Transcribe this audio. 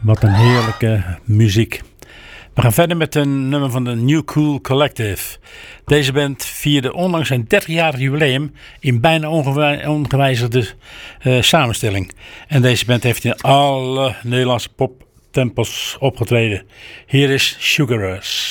Wat een heerlijke muziek. We gaan verder met een nummer van de New Cool Collective. Deze band vierde onlangs zijn 30-jarig jubileum in bijna ongewijzigde samenstelling. En deze band heeft in alle Nederlandse poptempels opgetreden. Hier is Sugar Rush.